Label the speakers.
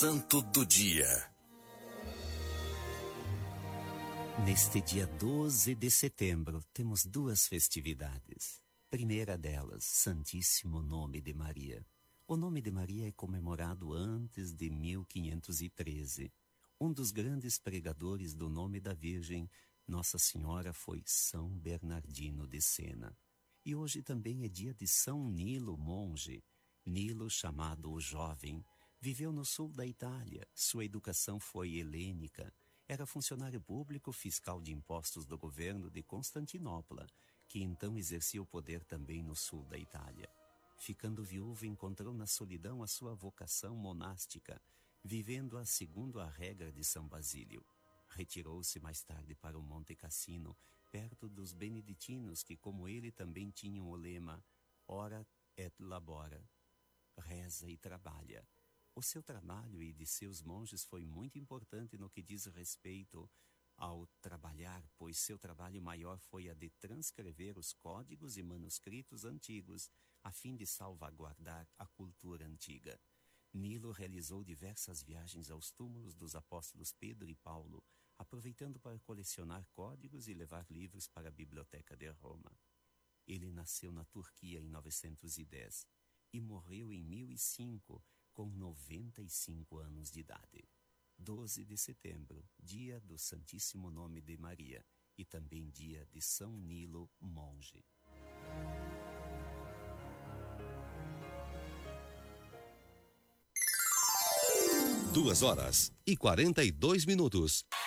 Speaker 1: Santo do Dia.
Speaker 2: Neste dia 12 de setembro, temos duas festividades. Primeira delas, Santíssimo Nome de Maria. O nome de Maria é comemorado antes de 1513. Um dos grandes pregadores do nome da Virgem, Nossa Senhora, foi São Bernardino de Sena. E hoje também é dia de São Nilo, monge. Nilo, chamado o Jovem, viveu no sul da Itália. Sua educação foi helênica. Era funcionário público fiscal de impostos do governo de Constantinopla, que então exercia o poder também no sul da Itália. Ficando viúvo, encontrou na solidão a sua vocação monástica, vivendo-a segundo a regra de São Basílio. Retirou-se mais tarde para o Monte Cassino, perto dos beneditinos, que como ele também tinham o lema Ora et labora, reza e trabalha. O seu trabalho e de seus monges foi muito importante no que diz respeito ao trabalhar, pois seu trabalho maior foi a de transcrever os códigos e manuscritos antigos, a fim de salvaguardar a cultura antiga. Nilo realizou diversas viagens aos túmulos dos apóstolos Pedro e Paulo, aproveitando para colecionar códigos e levar livros para a Biblioteca de Roma. Ele nasceu na Turquia em 910 e morreu em 1005, com 95 anos de idade. 12 de setembro, dia do Santíssimo Nome de Maria e também dia de São Nilo, monge.
Speaker 3: Duas horas e 42 minutos.